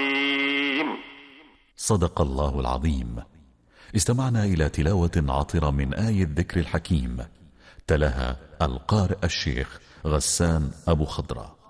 الرحيم. صدق الله العظيم. استمعنا إلى تلاوة عطرة من آية الذكر الحكيم، تلاها القارئ الشيخ غسان أبو خضرة.